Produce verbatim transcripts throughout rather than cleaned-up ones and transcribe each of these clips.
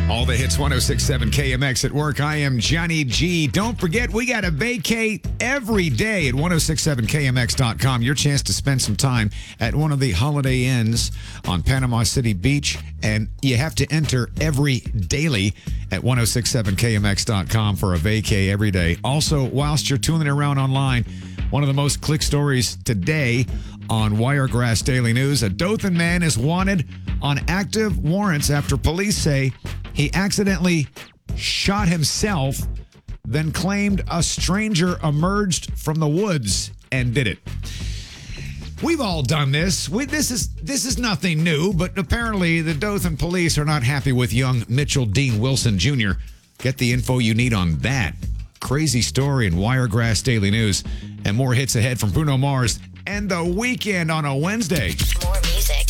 All the hits, one oh six point seven K M X at work. I am Johnny G. Don't forget, we got a vacate every day at ten sixty-seven K M X dot com. Your chance to spend some time at one of the Holiday Inns on Panama City Beach. And you have to enter every daily at ten sixty-seven K M X dot com for a vacay every day. Also, whilst you're tuning around online, one of the most clicked stories today on Wiregrass Daily News, a Dothan man is wanted on active warrants after police say he accidentally shot himself, then claimed a stranger emerged from the woods and did it. We've all done this. We, this is this is nothing new, but apparently the Dothan police are not happy with young Mitchell Dean Wilson Junior Get the info you need on that crazy story in Wiregrass Daily News, and more hits ahead from Bruno Mars and The Weeknd on a Wednesday. More music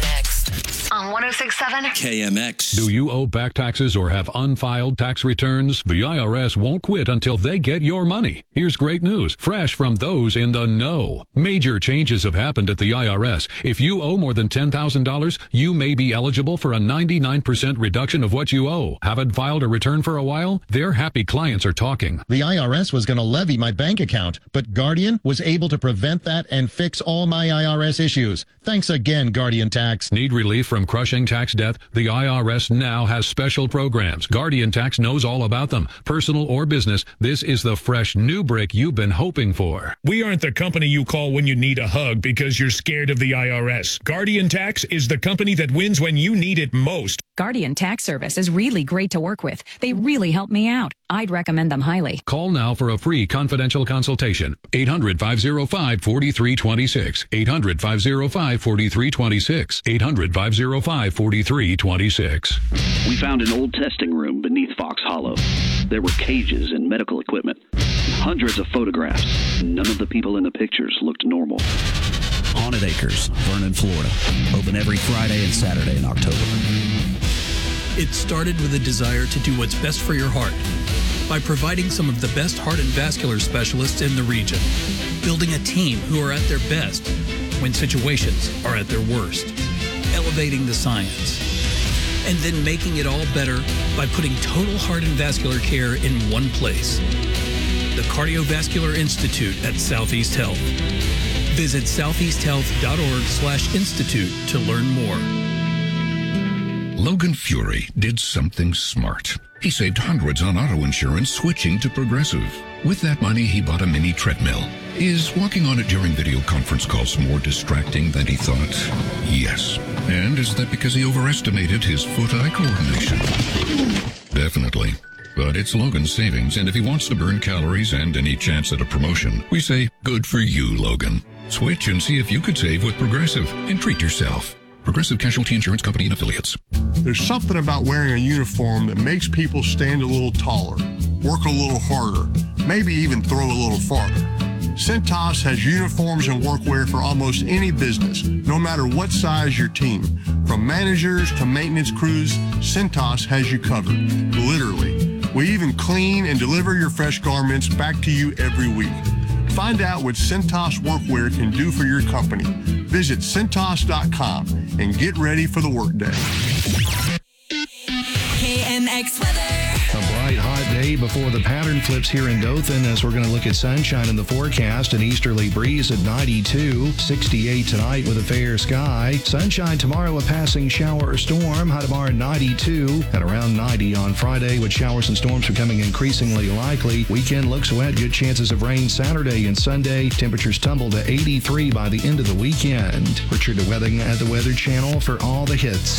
next on ten sixty-seven K M X. Do you owe back taxes or have unfiled tax returns? The I R S won't quit until they get your money. Here's great news, fresh from those in the know. Major changes have happened at the I R S. If you owe more than ten thousand dollars, you may be eligible for a ninety-nine percent reduction of what you owe. Haven't filed a return for a while? Their happy clients are talking. The I R S was going to levy my bank account, but Guardian was able to prevent that and fix all my I R S issues. Thanks again, Guardian Tax. Need relief from crushing tax debt? The I R S now has special programs. Guardian Tax knows all about them. Personal or business, this is the fresh new break you've been hoping for. We aren't the company you call when you need a hug because you're scared of the I R S. Guardian Tax is the company that wins when you need it most. Guardian Tax Service is really great to work with. They really help me out. I'd recommend them highly. Call now for a free confidential consultation. eight hundred, five oh five, four three two six. eight hundred, five oh five, four three two six. eight hundred, five oh five, four three two six. We found an old testing room beneath Fox Hollow. There were cages and medical equipment. Hundreds of photographs. None of the people in the pictures looked normal. Haunted Acres, Vernon, Florida. Open every Friday and Saturday in October. It started with a desire to do what's best for your heart by providing some of the best heart and vascular specialists in the region, building a team who are at their best when situations are at their worst, elevating the science, and then making it all better by putting total heart and vascular care in one place. The Cardiovascular Institute at Southeast Health. Visit southeasthealth.org slash institute to learn more. Logan Fury did something smart. He saved hundreds on auto insurance switching to Progressive. With that money, he bought a mini treadmill. Is walking on it during video conference calls more distracting than he thought? Yes. And is that because he overestimated his foot-eye coordination? Definitely. But it's Logan's savings, and if he wants to burn calories and any chance at a promotion, we say, good for you, Logan. Switch and see if you could save with Progressive and treat yourself. Progressive Casualty Insurance Company and Affiliates. There's something about wearing a uniform that makes people stand a little taller, work a little harder, maybe even throw a little farther. Cintas has uniforms and workwear for almost any business, no matter what size your team. From managers to maintenance crews, Cintas has you covered, literally. We even clean and deliver your fresh garments back to you every week. Find out what Cintas Workwear can do for your company. Visit Cintas dot com and get ready for the workday. K M X weather. A bright, hot day before the pattern flips here in Dothan as we're going to look at sunshine in the forecast. An easterly breeze at ninety-two, sixty-eight tonight with a fair sky. Sunshine tomorrow, a passing shower or storm. High tomorrow at ninety-two and around ninety on Friday with showers and storms becoming increasingly likely. Weekend looks wet. Good chances of rain Saturday and Sunday. Temperatures tumble to eighty-three by the end of the weekend. Richard DeWething at the Weather Channel for all the hits.